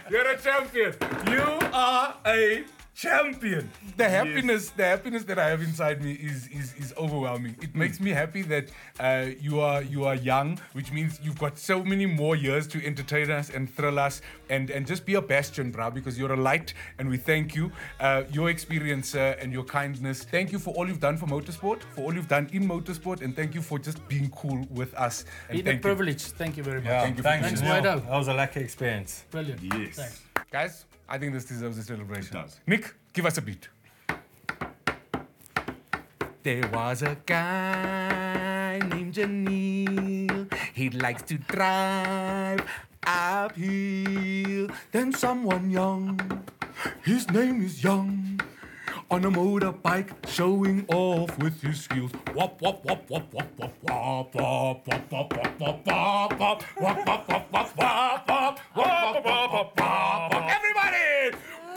You're a champion. You are a champion. The happiness that I have inside me is overwhelming. It makes me happy that you are young, which means you've got so many more years to entertain us and thrill us and just be a bastion, bro, because you're a light and we thank you. Your experience and your kindness. Thank you for all you've done for motorsport, for all you've done in motorsport, and thank you for just being cool with us. And Been a privilege. Thank you very much. Yeah, Thanks, Neil. Wido. That was a lucky experience. Brilliant. Yes. Thanks. Guys, I think this deserves a celebration. It does. Nick, give us a beat. There was a guy named Janil. He likes to drive uphill. Then someone young, his name is Young, on a motorbike showing off with his skills. Wop wop wop wop wop wop wop wop wop wop wop wop wop wop wop wop wop wop.